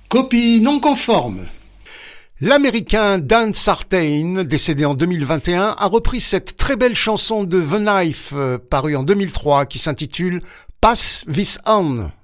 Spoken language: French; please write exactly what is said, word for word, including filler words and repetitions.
Copie non conforme. L'américain Dan Sartain, décédé en deux mille vingt et un, a repris cette très belle chanson de The Knife, euh, parue en deux mille trois, qui s'intitule Pass This On.